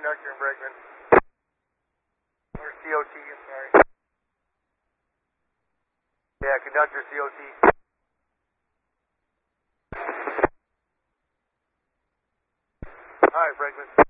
conductor and brakeman. Or COT, I'm sorry. Yeah, conductor, COT. Alright, brakeman.